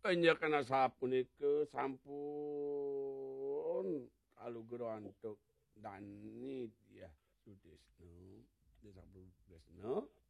Panjenengan sapunika sampun kalugra antuk Dani ya Sudesna. Desa Sudesna.